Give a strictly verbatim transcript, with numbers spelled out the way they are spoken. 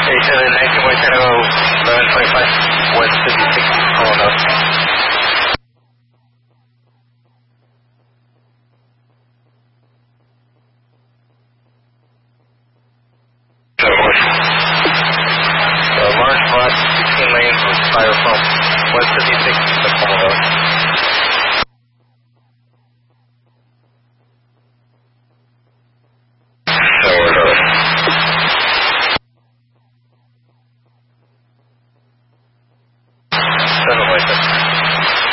seven nineteen point zero eleven twenty-five, West fifty-six, calling up. So, uh, large lot, sixteen lanes with styrofoam, West fifty-six, calling up.